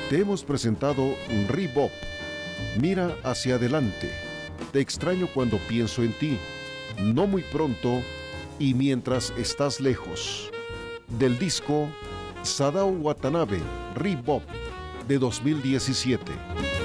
Te hemos presentado Rebop. Mira hacia adelante. Te extraño cuando pienso en ti. No muy pronto y mientras estás lejos. Del disco Sadao Watanabe, Rebop, de 2017.